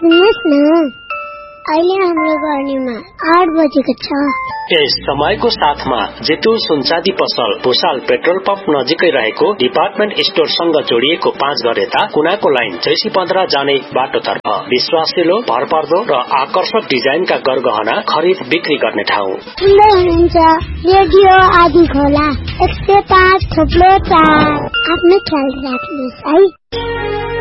सुन्नुहोस् न, अहिले हाम्रो गर्नेमा 8 बजेको छ। यस समयको साथमा जेतु सुनचाँदी पसल भुसाल पेट्रोल पम्प नजिकै रहेको डिपार्टमेन्ट स्टोरसँग जोडिएको 5 घर यता कुनाको लाइन चैसी 15 जाने बाटोतर्फ विश्वासिलो, भरपर्दो र आकर्षक डिजाइनका गरगहना खरिद बिक्री गर्ने ठाउँ। सुन्दै हुनुहुन्छ रेडियो आदि खोला 105.4। आफ्नो ख्याल राख्नुहोस् है।